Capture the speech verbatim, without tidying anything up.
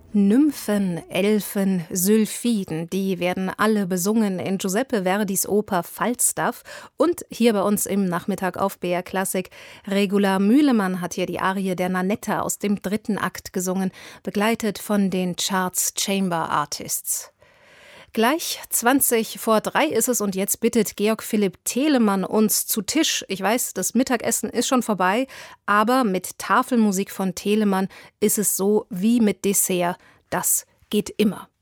Nymphen, Elfen, Sylphiden, die werden alle besungen in Giuseppe Verdis Oper Falstaff und hier bei uns im Nachmittag auf B R Klassik. Regula Mühlemann hat hier die Arie der Nanetta aus dem dritten Akt gesungen, begleitet von den Charts Chamber Artists. Gleich zwanzig vor drei ist es und jetzt bittet Georg Philipp Telemann uns zu Tisch. Ich weiß, das Mittagessen ist schon vorbei, aber mit Tafelmusik von Telemann ist es so wie mit Dessert. Das geht immer.